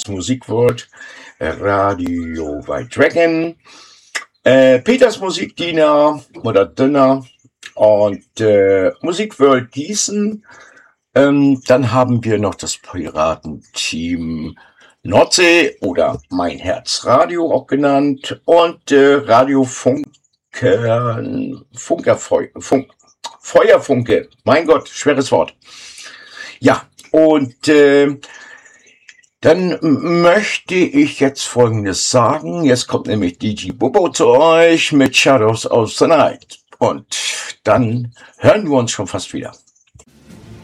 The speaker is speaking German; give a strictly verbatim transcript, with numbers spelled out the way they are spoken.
Musikworld, Radio White Dragon, äh, Peters Musikdiener oder Dünner und äh, Musikworld Gießen. Ähm, dann haben wir noch das Piratenteam Nordsee oder Mein Herz Radio auch genannt und äh, Radio Funke, Funkerfeu, Funk, Feuerfunke, mein Gott, schweres Wort. Ja, und äh, dann möchte ich jetzt Folgendes sagen. Jetzt kommt nämlich D J Bobo zu euch mit Shadows of the Night. Und dann hören wir uns schon fast wieder.